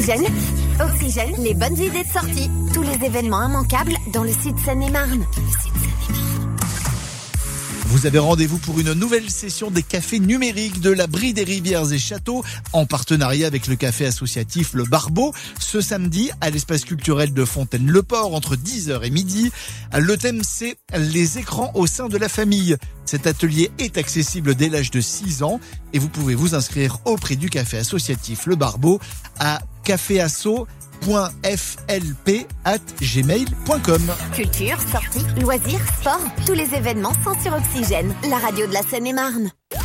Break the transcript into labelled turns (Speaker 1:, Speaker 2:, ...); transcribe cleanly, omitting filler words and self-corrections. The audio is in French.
Speaker 1: Oxygène. Oxygène, les bonnes idées de sortie. Tous les événements immanquables dans le site Seine-et-Marne.
Speaker 2: Vous avez rendez-vous pour une nouvelle session des cafés numériques de la Brie des Rivières et Châteaux en partenariat avec le café associatif Le Barbeau ce samedi à l'espace culturel de Fontaine-le-Port entre 10h et midi. Le thème c'est les écrans au sein de la famille. Cet atelier est accessible dès l'âge de 6 ans et vous pouvez vous inscrire auprès du café associatif Le Barbeau à caféasso.flp@gmail.com.
Speaker 1: Culture, sorties, loisirs, sport, tous les événements sont sur Oxygène, la radio de la Seine-et-Marne.